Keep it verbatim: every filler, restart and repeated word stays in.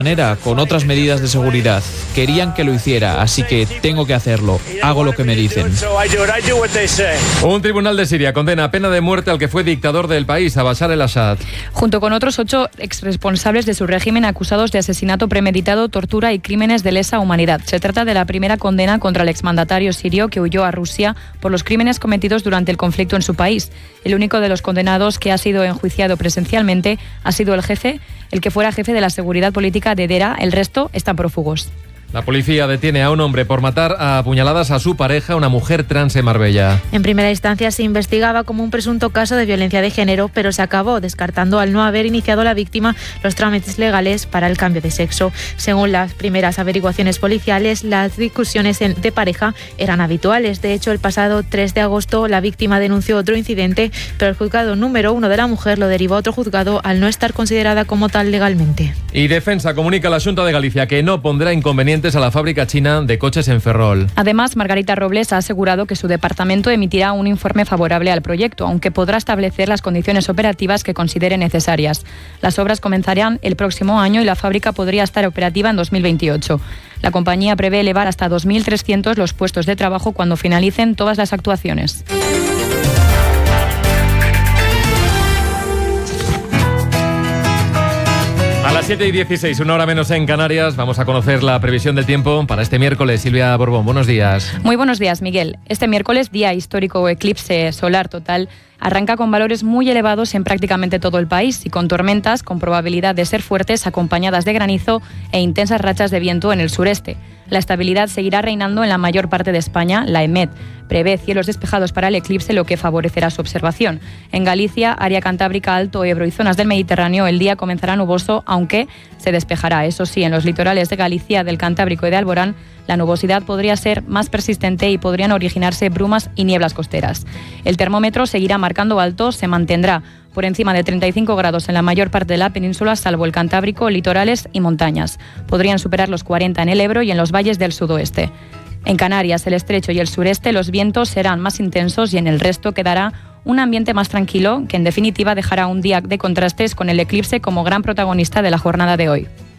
manera, con otras medidas de seguridad. Querían que lo hiciera, así que tengo que hacerlo. Hago lo que me dicen. Un tribunal de Siria condena a pena de muerte al que fue dictador del país, a Bashar el-Assad. Junto con otros ocho exresponsables de su régimen acusados de asesinato premeditado, tortura y crímenes de lesa humanidad. Se trata de la primera condena contra el exmandatario sirio que huyó a Rusia por los crímenes cometidos durante el conflicto en su país. El único de los condenados que ha sido enjuiciado presencialmente ha sido el jefe, el que fuera jefe de la seguridad política de Dera. El resto están prófugos. La policía detiene a un hombre por matar a puñaladas a su pareja, una mujer trans en Marbella. En primera instancia se investigaba como un presunto caso de violencia de género, pero se acabó descartando al no haber iniciado la víctima los trámites legales para el cambio de sexo. Según las primeras averiguaciones policiales, las discusiones de pareja eran habituales. De hecho, el pasado tres de agosto la víctima denunció otro incidente, pero el juzgado número uno de la mujer lo derivó a otro juzgado al no estar considerada como tal legalmente. Y Defensa comunica a la Xunta de Galicia que no pondrá inconvenientes a la fábrica china de coches en Ferrol. Además, Margarita Robles ha asegurado que su departamento emitirá un informe favorable al proyecto, aunque podrá establecer las condiciones operativas que considere necesarias. Las obras comenzarán el próximo año y la fábrica podría estar operativa en dos mil veintiocho. La compañía prevé elevar hasta dos mil trescientos los puestos de trabajo cuando finalicen todas las actuaciones. A las siete y dieciséis, una hora menos en Canarias, vamos a conocer la previsión del tiempo para este miércoles. Silvia Borbón, buenos días. Muy buenos días, Miguel. Este miércoles, día histórico eclipse solar total, arranca con valores muy elevados en prácticamente todo el país y con tormentas con probabilidad de ser fuertes acompañadas de granizo e intensas rachas de viento en el sureste. La estabilidad seguirá reinando en la mayor parte de España. La EMET prevé cielos despejados para el eclipse, lo que favorecerá su observación. En Galicia, área cantábrica, Alto Ebro y zonas del Mediterráneo, el día comenzará nuboso, aunque se despejará. Eso sí, en los litorales de Galicia, del Cantábrico y de Alborán, la nubosidad podría ser más persistente y podrían originarse brumas y nieblas costeras. El termómetro seguirá marcando alto, se mantendrá por encima de treinta y cinco grados en la mayor parte de la península, salvo el Cantábrico, litorales y montañas. Podrían superar los cuarenta en el Ebro y en los valles del sudoeste. En Canarias, el estrecho y el sureste, los vientos serán más intensos y en el resto quedará un ambiente más tranquilo, que en definitiva dejará un día de contrastes con el eclipse como gran protagonista de la jornada de hoy.